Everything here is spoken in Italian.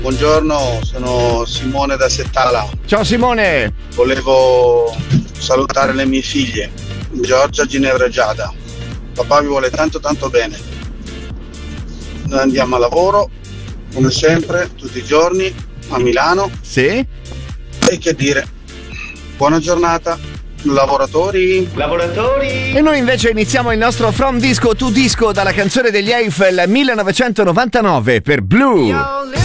Buongiorno, sono Simone da Settala. Ciao Simone. Volevo salutare le mie figlie, Giorgia, Ginevra e Giada. Papà vi vuole tanto tanto bene. Noi andiamo a lavoro, come sempre, tutti i giorni, a Milano. Sì? E che dire, buona giornata, lavoratori. E noi invece iniziamo il nostro From Disco to Disco dalla canzone degli Eiffel 1999 per Blue.